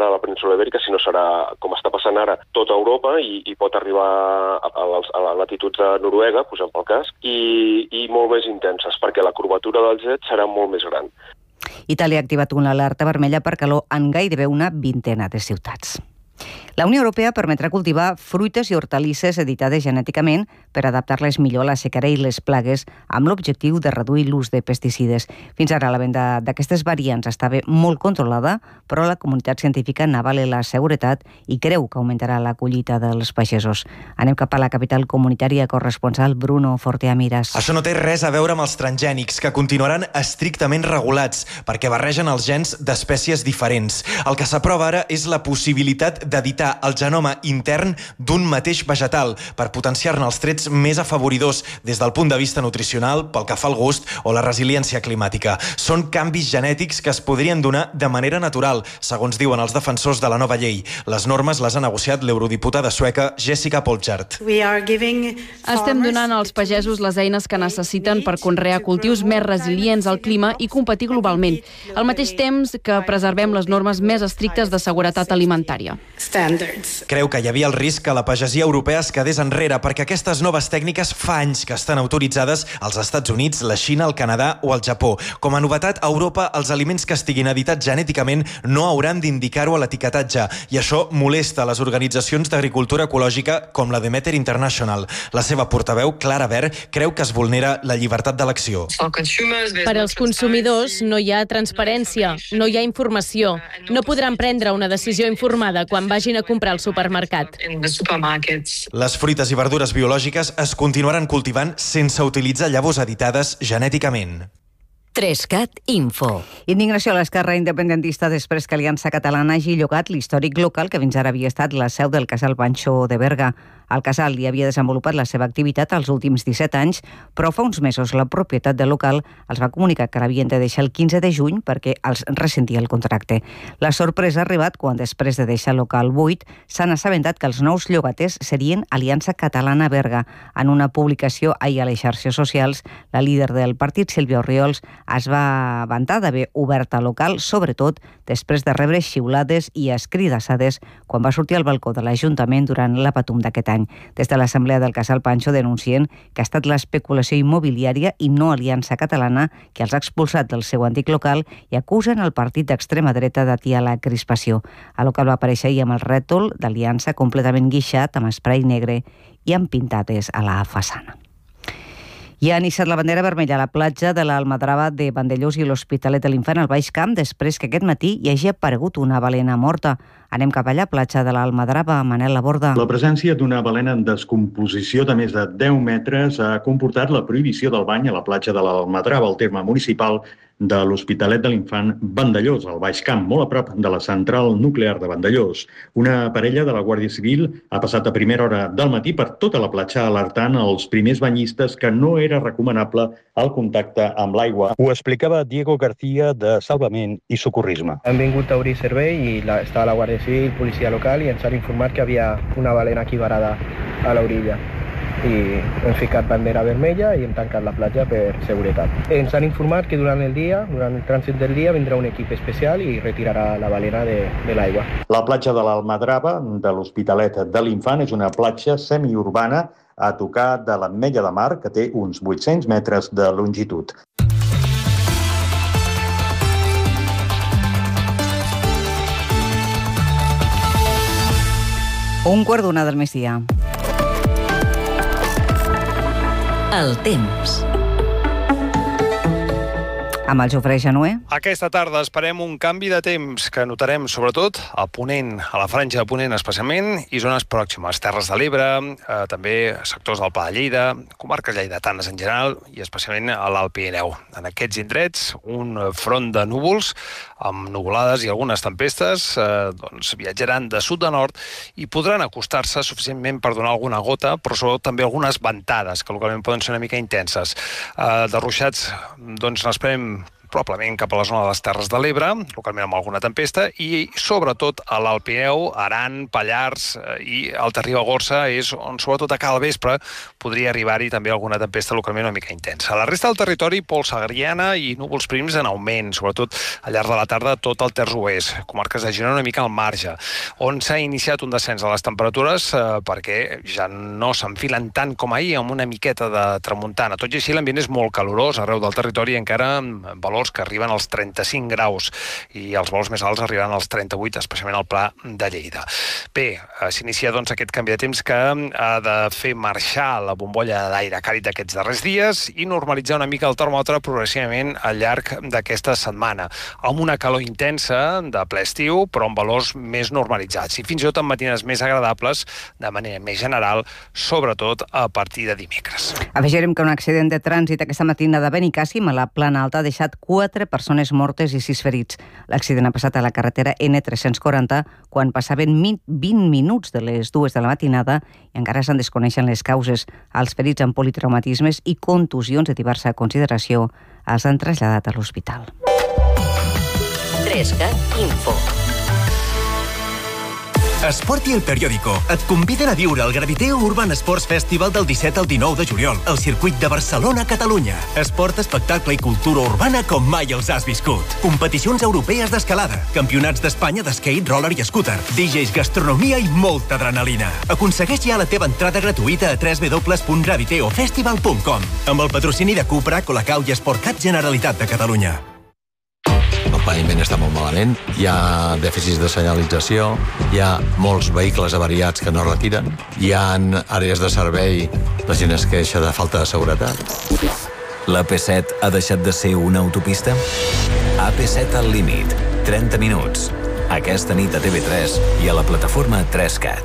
quedarà a la península Ibèrica, sinó serà, com està passant ara, tota Europa i pot arribar a la latitud de Noruega, posem pel cas, i molt més intenses, perquè la curvatura del jet serà molt més gran. Itàlia ha activat una alerta vermella per calor en gairebé una vintena de ciutats. La Unió Europea permetrà cultivar fruites i hortalisses editades genèticament per adaptar-les millor a la sequera i les plagues amb l'objectiu de reduir l'ús de pesticides. Fins ara la venda d'aquestes variants estava molt controlada, però la comunitat científica n'avala la seguretat i creu que augmentarà la collita dels pagesos. Anem cap a la capital comunitària, corresponsal Bruno Fortea Miras. Això no té res a veure amb els transgènics, que continuaran estrictament regulats perquè barregen els gens d'espècies diferents. El que s'aprova ara és la possibilitat d'editar el genoma intern d'un mateix vegetal per potenciar-ne els trets més afavoridors des del punt de vista nutricional, pel que fa al gust o la resiliència climàtica. Són canvis genètics que es podrien donar de manera natural, segons diuen els defensors de la nova llei. Les normes les ha negociat l'eurodiputada sueca Jessica Polchert. Estem donant als pagesos les eines que necessiten per conrear cultius més resilients al clima i competir globalment, al mateix temps que preservem les normes més estrictes de seguretat alimentària. Creu que hi havia el risc que la pagesia europea es quedés enrere perquè aquestes noves tècniques fa anys que estan autoritzades als Estats Units, la Xina, el Canadà o el Japó. Com a novetat, a Europa els aliments que estiguin editats genèticament no hauran d'indicar-ho a l'etiquetatge i això molesta les organitzacions d'agricultura ecològica com la Demeter International. La seva portaveu, Clara Verd, creu que es vulnera la llibertat d'elecció. Per als consumidors no hi ha transparència, no hi ha informació. No podran prendre una decisió informada quan vagin a comprar al supermercat. Les fruites i verdures biològiques es continuaran cultivant sense utilitzar llavors editades genèticament. 3CAT Info. Indignació a l'esquerra independentista després que Aliança Catalana hagi llogat l'històric local que fins ara havia estat la seu del casal Panxo de Berga. El casal hi havia desenvolupat la seva activitat els últims 17 anys, però fa uns mesos la propietat del local els va comunicar que l'havien de deixar el 15 de juny perquè els ressentia el contracte. La sorpresa ha arribat quan, després de deixar el local buit, s'han assabentat que els nous llogaters serien Aliança Catalana Berga. En una publicació ahir a les xarxes socials, la líder del partit, Sílvia Orriols, es va vantar d'haver obert el local, sobretot després de rebre xiulades i escridassades quan va sortir al balcó de l'Ajuntament durant la Patum d'aquest any. Des de l'Assemblea del Casal Panxo denuncien que ha estat l'especulació immobiliària i no Aliança Catalana que els ha expulsat del seu antic local i acusen el partit d'extrema dreta d'atiar la crispació. El local va aparèixer ahir amb el rètol d'Aliança completament guixat amb esprai negre i amb pintades a la façana. I ha iniciat la bandera vermella a la platja de l'Almadrava de Vandellòs i l'Hospitalet de l'Infant al Baix Camp després que aquest matí hi hagi aparegut una balena morta. Anem cap allà, platja de l'Almadrava, Manel Laborda. La presència d'una balena en descomposició de més de 10 metres ha comportat la prohibició del bany a la platja de l'Almadrava, al terme municipal de l'Hospitalet de l'Infant Vandellòs, al Baix Camp, molt a prop de la central nuclear de Vandellòs. Una parella de la Guàrdia Civil ha passat a primera hora del matí per tota la platja alertant els primers banyistes que no era recomanable el contacte amb l'aigua. Ho explicava Diego García de Salvament i Socorrisme. Han vingut a obrir servei i estava la Guàrdia Civil, policia local, i ens han informat que havia una balena aquí varada a l'orilla. I hem ficat bandera vermella i hem tancat la platja per seguretat. Ens han informat que durant el trànsit del dia, vindrà un equip especial i retirarà la balena de l'aigua. La platja de l'Almadrava de l'Hospitalet de l'Infant és una platja semiurbana a tocar de l'Ametlla de Mar, que té uns 800 metres de longitud. Un quart d'una del migdia. El temps. Amb el Jofre Januer. Aquesta tarda esperem un canvi de temps que notarem sobretot a Ponent, a la franja de Ponent especialment, i zones pròximes, Terres de l'Ebre, també sectors del Pla de Lleida, comarques lleidatanes en general i especialment a l'Alt Pirineu. En aquests indrets, un front de núvols amb nuvolades i algunes tempestes viatjaran de sud a nord i podran acostar-se suficientment per donar alguna gota, però sobretot també algunes ventades que localment poden ser una mica intenses. De ruixats n'esperem probablement cap a la zona de les Terres de l'Ebre, localment amb alguna tempesta, i sobretot a l'Alt Pirineu, Aran, Pallars i Alta Ribagorça és on sobretot a cada vespre podria arribar-hi també alguna tempesta localment una mica intensa. A la resta del territori, pols agriana i núvols prims en augment, sobretot al llarg de la tarda tot el terç oest, comarques de Girona una mica al marge, on s'ha iniciat un descens de les temperatures perquè ja no s'enfilen tant com ahir amb una miqueta de tramuntana. Tot i així l'ambient és molt calorós arreu del territori, encara amb valors que arriben als 35 graus i els valors més alts arribaran als 38, especialment al Pla de Lleida. Bé, s'inicia doncs aquest canvi de temps que ha de fer marxar la bombolla d'aire càlid d'aquests darrers dies i normalitzar una mica el termòmetre progressivament al llarg d'aquesta setmana, amb una calor intensa de ple estiu, però amb valors més normalitzats i fins i tot amb matines més agradables de manera més general, sobretot a partir de dimecres. Afegirem que un accident de trànsit aquesta matina de Benicàssim a la Plana Alta ha deixat 4 persones mortes i 6 ferits. L'accident ha passat a la carretera N340 quan passaven 20 minuts de les 2 de la matinada i encara se'n desconeixen les causes. Els ferits amb politraumatismes i contusions de diversa consideració els han traslladat a l'hospital. 3CAT Info. Esport i El Periódico et conviden a viure el Graviteo Urban Sports Festival del 17 al 19 de juliol al circuit de Barcelona, Catalunya. Esport, espectacle i cultura urbana com mai els has viscut. Competicions europees d'escalada, campionats d'Espanya d'skate, roller i scooter, DJs, gastronomia i molta adrenalina. Aconsegueix ja la teva entrada gratuïta a www.graviteofestival.com amb el patrocini de Cupra, Colacau i Sportcat Generalitat de Catalunya. El paviment està molt malament, hi ha dèficits de senyalització, hi ha molts vehicles avariats que no retiren, hi ha àrees de servei, la gent es queixa de falta de seguretat. La P7 ha deixat de ser una autopista? AP7 al límit, 30 minuts. Aquesta nit a TV3 i a la plataforma 3CAT.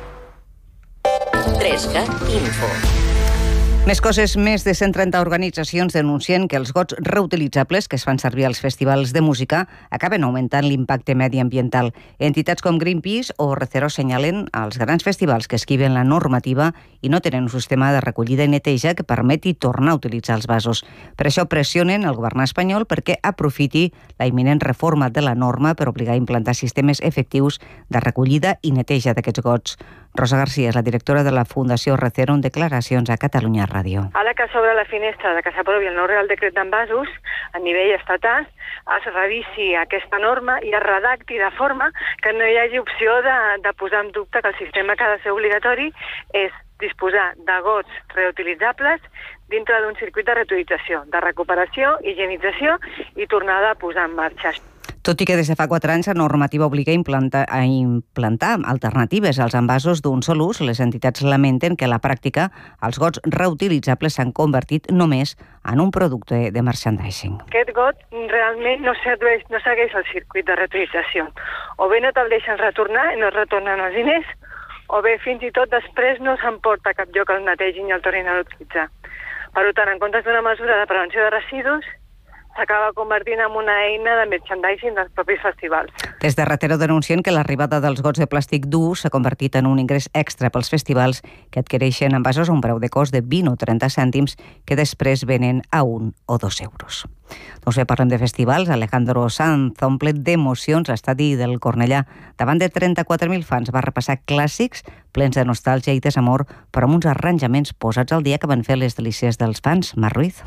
3CAT Info. Més coses, més de 130 organitzacions denuncien que els gots reutilitzables que es fan servir als festivals de música acaben augmentant l'impacte mediambiental. Entitats com Greenpeace o Recero senyalen els grans festivals que esquiven la normativa i no tenen un sistema de recollida i neteja que permeti tornar a utilitzar els vasos. Per això pressionen el govern espanyol perquè aprofiti la imminent reforma de la norma per obligar a implantar sistemes efectius de recollida i neteja d'aquests gots. Rosa García és la directora de la Fundació Recero en declaracions a Catalunya Ràdio. Ara que s'obre la finestra de que s'aprovi el nou Real Decret d'envasos a nivell estatal, es revisi aquesta norma i es redacti de forma que no hi hagi opció de posar en dubte que el sistema que ha de ser obligatori és disposar de gots reutilitzables dintre d'un circuit de reutilització, de recuperació, higienització i tornada a posar en marxa. Tot i que des de fa 4 anys la normativa obliga a implantar alternatives als envasos d'un sol ús, les entitats lamenten que a la pràctica els gots reutilitzables s'han convertit només en un producte de merchandising. Aquest got realment no segueix el circuit de reutilització. O bé no te'l deixen retornar i no es retornen els diners, o bé fins i tot després no s'emporta a cap lloc el netegin i el tornin a utilitzar. Per tant, en comptes d'una mesura de prevenció de residus, s'acaba convertint en una eina de merchandising dels propis festivals. Des de Recero denuncien que l'arribada dels gots de plàstic dur s'ha convertit en un ingrés extra pels festivals que adquireixen envasos a un preu de cost de 20 o 30 cèntims que després venen a 1 o 2 euros. Doncs bé, parlem de festivals. Alejandro Sanz omple d'emocions a l'estadi del Cornellà. Davant de 34.000 fans va repassar clàssics plens de nostàlgia i desamor, però amb uns arranjaments posats al dia que van fer les delícies dels fans. Mar Ruiz.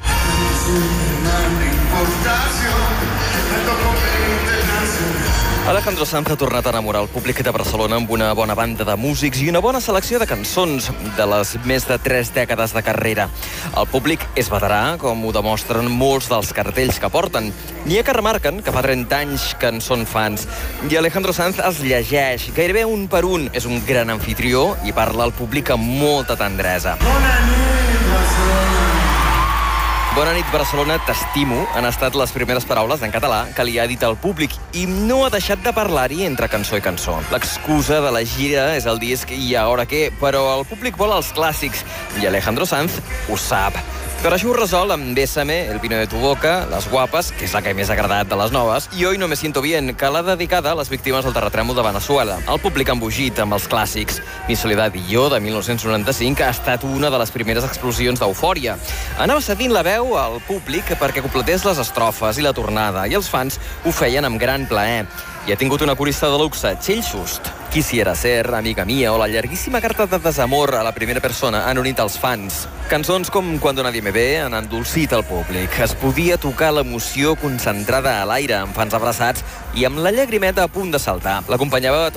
Alejandro Sanz ha tornat a enamorar el públic de Barcelona amb una bona banda de músics i una bona selecció de cançons de les més de 3 dècades de carrera. El públic és veterà, com ho demostren molts dels cartells que porten. N'hi ha que remarquen que fa 30 anys que en són fans. I Alejandro Sanz es llegeix gairebé un per un. És un gran anfitrió i parla al públic amb molta tendresa. Bona nit, Barcelona, t'estimo, han estat les primeres paraules en català que li ha dit al públic i no ha deixat de parlar-hi entre cançó i cançó. L'excusa de la gira és el disc i ara què, però el públic vol els clàssics i Alejandro Sanz ho sap. Per això ho resol amb Bésame, El vino de tu boca, Les guapes, que és la que més ha agradat de les noves, i Hoy no me siento bien, que l'ha dedicada a les víctimes del terratrèmol de Venezuela. El públic ha embogit amb els clàssics. Mi soledad y yo, de 1995, ha estat una de les primeres explosions d'eufòria. Anava cedint la veu al públic perquè completés les estrofes i la tornada, i els fans ho feien amb gran plaer. I ha tingut una corista de luxe, Txell Just. Quisiera ser, Amiga mía, o la llarguíssima carta de desamor a la primera persona han unit els fans. Cançons com Cuando nadie me ve han endolcit el públic. Es podia tocar l'emoció concentrada a l'aire, amb fans abraçats i amb la llagrimeta a punt de saltar. L'acompanyava